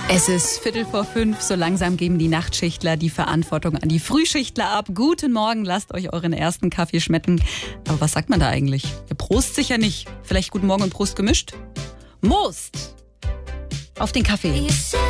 Es ist 4:45, so langsam geben die Nachtschichtler die Verantwortung an die Frühschichtler ab. Guten Morgen, lasst euch euren ersten Kaffee schmecken. Aber was sagt man da eigentlich? Prost sicher nicht. Vielleicht guten Morgen und Prost gemischt? Most! Auf den Kaffee.